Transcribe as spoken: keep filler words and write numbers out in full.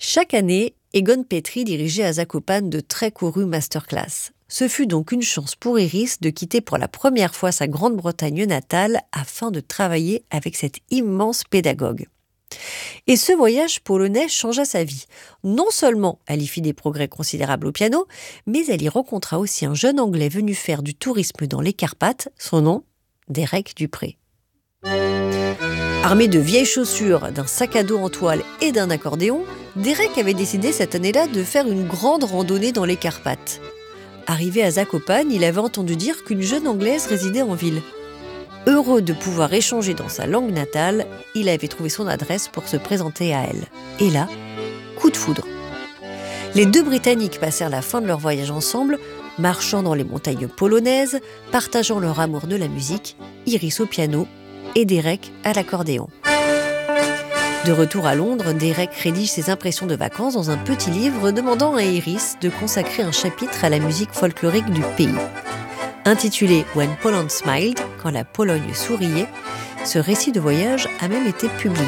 Chaque année, Egon Petri dirigeait à Zakopane de très courues masterclass. Ce fut donc une chance pour Iris de quitter pour la première fois sa Grande-Bretagne natale afin de travailler avec cet immense pédagogue. Et ce voyage polonais changea sa vie. Non seulement elle y fit des progrès considérables au piano, mais elle y rencontra aussi un jeune Anglais venu faire du tourisme dans les Carpates, son nom, Derek Dupré. Armé de vieilles chaussures, d'un sac à dos en toile et d'un accordéon, Derek avait décidé cette année-là de faire une grande randonnée dans les Carpates. Arrivé à Zakopane, il avait entendu dire qu'une jeune Anglaise résidait en ville. Heureux de pouvoir échanger dans sa langue natale, il avait trouvé son adresse pour se présenter à elle. Et là, coup de foudre. Les deux Britanniques passèrent la fin de leur voyage ensemble, marchant dans les montagnes polonaises, partageant leur amour de la musique, Iris au piano et Derek à l'accordéon. De retour à Londres, Derek rédige ses impressions de vacances dans un petit livre demandant à Iris de consacrer un chapitre à la musique folklorique du pays. Intitulé « When Poland Smiled », quand la Pologne souriait, ce récit de voyage a même été publié.